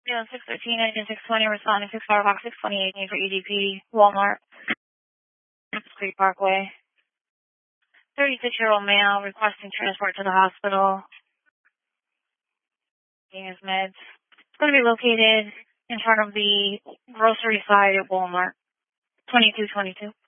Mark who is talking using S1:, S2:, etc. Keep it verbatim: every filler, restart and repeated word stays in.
S1: Yeah, six thirteen, engine six twenty, responding six Firebox six twenty-eight, need for E D P, Walmart, Street Parkway. thirty-six-year-old male requesting transport to the hospital. Getting his meds. It's going to be located in front of the grocery side at Walmart. twenty-two twenty-two.